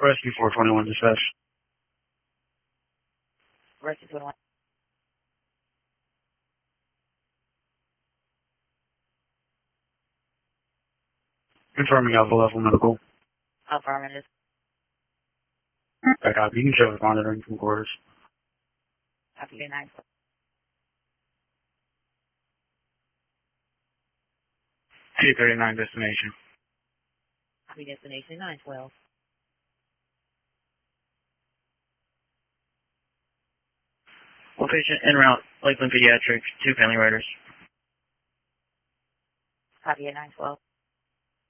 Rescue 421 dispatch. Rescue 21. Confirming Alpha Level Medical. Affirmative. Back up. You can show us monitoring from quarters. Copy your 9. 239 destination. Copy destination 912. Well, patient en route, Lakeland Pediatrics, 2 family riders. Copy your 912.